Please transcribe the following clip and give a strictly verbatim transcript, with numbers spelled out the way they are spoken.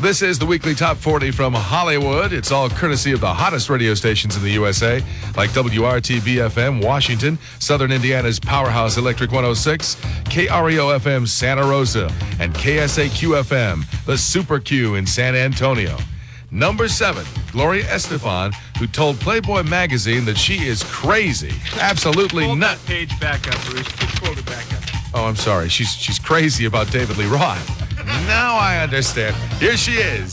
This is the weekly Top forty from Hollywood. It's all courtesy of the hottest radio stations in the U S A, like W R T B F M, Washington, Southern Indiana's Powerhouse Electric one oh six, K R E O F M, Santa Rosa, and K S A Q F M, the Super Q in San Antonio. Number seven, Gloria Estefan, who told Playboy magazine that she is crazy, absolutely Pull nuts. that page back up, Bruce. Just pull it back up. Oh, I'm sorry. She's she's crazy about David Lee Roth. Now I understand. Here she is.